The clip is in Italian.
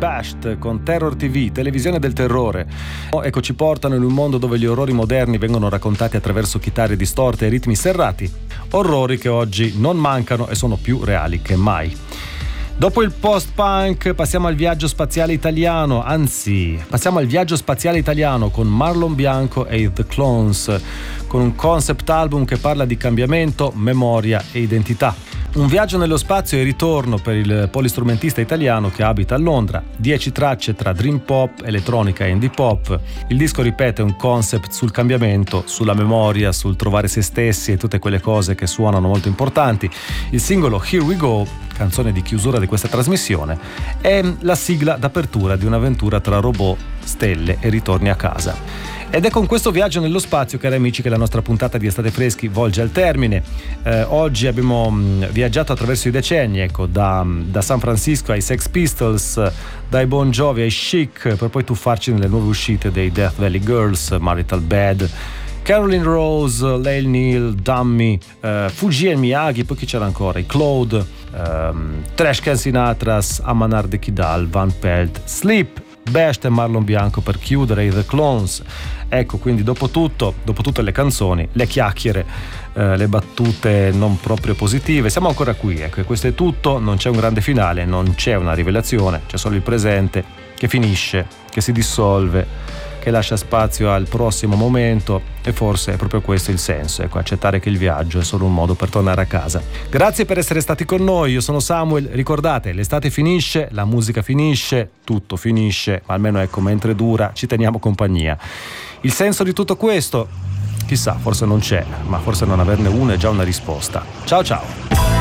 Bashed con Terror TV, televisione del terrore. Ecco, ci portano in un mondo dove gli orrori moderni vengono raccontati attraverso chitarre distorte e ritmi serrati, orrori che oggi non mancano e sono più reali che mai. Dopo il post-punk passiamo al viaggio spaziale italiano, passiamo al viaggio spaziale italiano con Marlon Bianco e The Clones, con un concept album che parla di cambiamento, memoria e identità. Un viaggio nello spazio e ritorno per il polistrumentista italiano che abita a Londra. 10 tracce tra dream pop, elettronica e indie pop. Il disco ripete un concept sul cambiamento, sulla memoria, sul trovare se stessi e tutte quelle cose che suonano molto importanti. Il singolo Here We Go, canzone di chiusura di questa trasmissione, è la sigla d'apertura di un'avventura tra robot, stelle e ritorni a casa. Ed è con questo viaggio nello spazio, cari amici, che la nostra puntata di Estate Freschi volge al termine. Oggi abbiamo viaggiato attraverso i decenni, ecco, da San Francisco ai Sex Pistols, dai Bon Jovi ai Chic, per poi tuffarci nelle nuove uscite dei Death Valley Girls, Marital Bad, Caroline Rose, Lael Neal, Dummy, Fuji e Miyagi, poi chi c'era ancora? I Claude, Trash Can Sinatras, Amanar de Kidal, Van Pelt, Sleep, Bashed e Marlon Bianco per chiudere, i The Clones. Ecco, quindi dopo tutte le canzoni, le chiacchiere, le battute non proprio positive, siamo ancora qui, ecco, e questo è tutto. Non c'è un grande finale, non c'è una rivelazione, c'è solo il presente che finisce, che si dissolve, che lascia spazio al prossimo momento, e forse è proprio questo il senso, ecco, accettare che il viaggio è solo un modo per tornare a casa. Grazie per essere stati con noi, io sono Samuel. Ricordate, l'estate finisce, la musica finisce, tutto finisce, ma almeno, ecco, mentre dura ci teniamo compagnia. Il senso di tutto questo, chissà, forse non c'è, ma forse non averne uno è già una risposta. Ciao ciao!